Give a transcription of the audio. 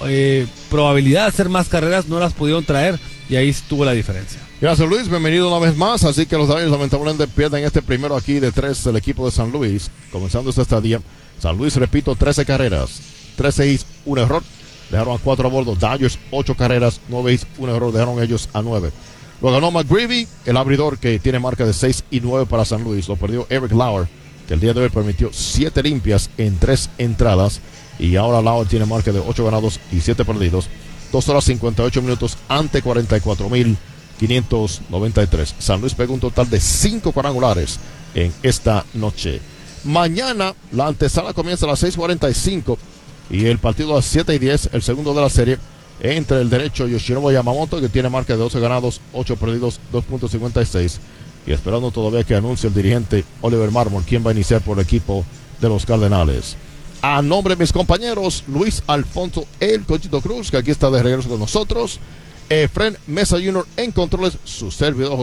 probabilidad de hacer más carreras, no las pudieron traer y ahí estuvo la diferencia. Gracias, Luis, bienvenido una vez más. Así que los Dodgers lamentablemente pierden este primero aquí de 3 del equipo de San Luis, comenzando esta estadía. San Luis, repito, 13 carreras, 13 hits, un error, dejaron a 4 a bordo. Dodgers 8 carreras, 9 hits, un error, dejaron ellos a 9. Lo ganó McGreevy, el abridor que tiene marca de 6-9 para San Luis. Lo perdió Eric Lauer, que el día de hoy permitió 7 limpias en 3 entradas. Y ahora Lauer tiene marca de 8 ganados y 7 perdidos. 2 horas 58 minutos ante 44,593. San Luis pegó un total de 5 cuadrangulares en esta noche. Mañana la antesala comienza a las 6:45 y el partido a las 7:10, el segundo de la serie, entre el derecho Yoshinobu Yamamoto, que tiene marca de 12 ganados, 8 perdidos, 2.56. Y esperando todavía que anuncie el dirigente Oliver Marmol quién va a iniciar por el equipo de los Cardenales. A nombre de mis compañeros, Luis Alfonso El Cochito Cruz, que aquí está de regreso con nosotros, Efren Mesa Jr. en controles, su servidor